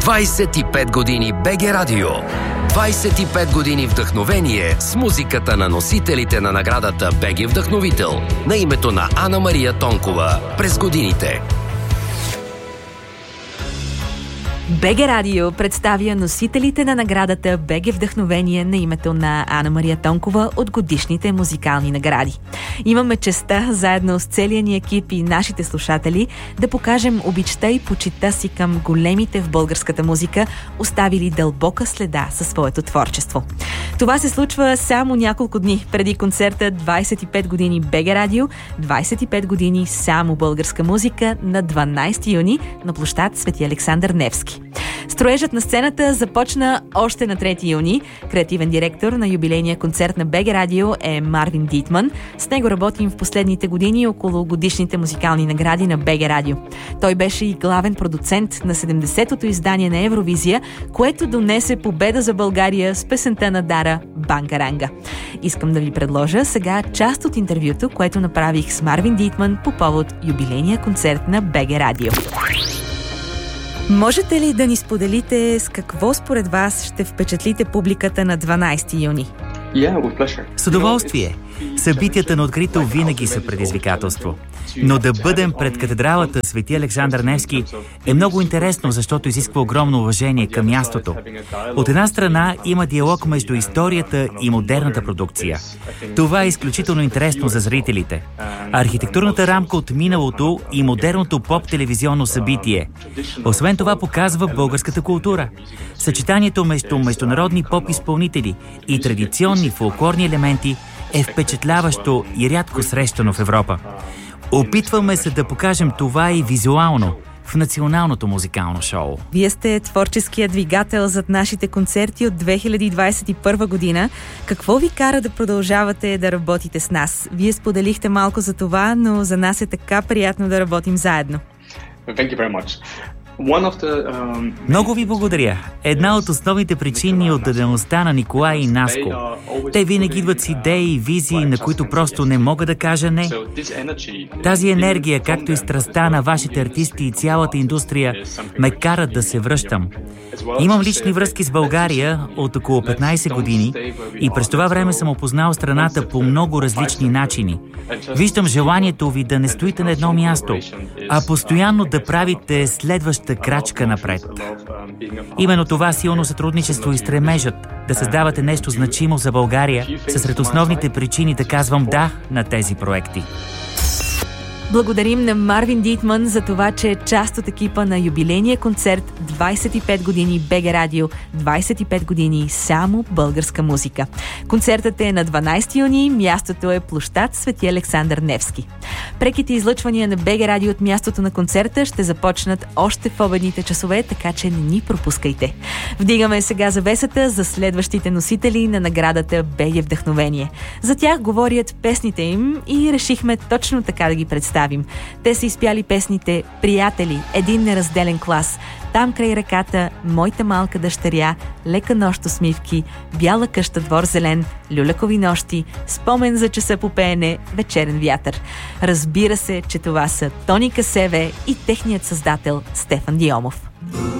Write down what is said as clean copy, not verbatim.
25 години БГ Радио. 25 години вдъхновение с музиката на носителите на наградата БГ Вдъхновител на името на Ана Мария Тонкова през годините. БГ Радио представя носителите на наградата БГ Вдъхновение на името на Ана Мария Тонкова от годишните музикални награди. Имаме честта, заедно с целия ни екип и нашите слушатели, да покажем обичта и почита си към големите в българската музика, оставили дълбока следа със своето творчество. Това се случва само няколко дни преди концерта 25 години БГ Радио, 25 години само българска музика на 12 юни на площад Свети Александър Невски. Строежът на сцената започна още на 3 юни. Креативен директор на юбилейния концерт на БГ Радио е Марвин Дитман. С него работим в последните години около годишните музикални награди на БГ Радио. Той беше и главен продуцент на 70-то издание на Евровизия, което донесе победа за България с песента на Дара "Бангаранга". Искам да ви предложа сега част от интервюто, което направих с Марвин Дитман по повод юбилейния концерт на БГ Радио. Можете ли да ни споделите с какво според вас ще впечатлите публиката на 12 юни? С удоволствие. Събитията на открито винаги са предизвикателство. Но да бъдем пред катедралата Свети Александър Невски е много интересно, защото изисква огромно уважение към мястото. От една страна има диалог между историята и модерната продукция. Това е изключително интересно за зрителите. Архитектурната рамка от миналото и модерното поп-телевизионно събитие. Освен това показва българската култура. Съчетанието между международни поп-изпълнители и традиционни фолклорни елементи е впечатляващо и рядко срещано в Европа. Опитваме се да покажем това и визуално в националното музикално шоу. Вие сте творческият двигател зад нашите концерти от 2021 година. Какво ви кара да продължавате да работите с нас? Вие споделихте малко за това, но за нас е така приятно да работим заедно. Много ви благодаря. Една от основните причини от отдадеността на Николай и Наско. Те винаги идват с идеи и визии, на които просто не мога да кажа не. Тази енергия, както и страстта на вашите артисти и цялата индустрия, ме карат да се връщам. Имам лични връзки с България от около 15 години и през това време съм опознал страната по много различни начини. Виждам желанието ви да не стоите на едно място, а постоянно да правите следваща крачка напред. Именно това силно сътрудничество и стремежът да създавате нещо значимо за България са сред основните причини да казвам да на тези проекти. Благодарим на Марвин Дитман за това, че е част от екипа на юбилейния концерт 25 години БГ Радио, 25 години само българска музика. Концертът е на 12 юни, мястото е площад Свети Александър Невски. Преките излъчвания на БГ Радио от мястото на концерта ще започнат още в обедните часове, така че не ни пропускайте. Вдигаме сега завесата за следващите носители на наградата БГ Вдъхновение. За тях говорят песните им и решихме точно така да ги представим. Те са изпяли песните "Приятели", "Един неразделен клас", "Там край реката", "Моята малка дъщеря", "Лека нощ усмивки", "Бяла къща, двор зелен", "Люлякови нощи", "Спомен за часа по пеене", "Вечерен вятър". Разбира се, че това са Тони Касеве и техният създател Стефан Диомов.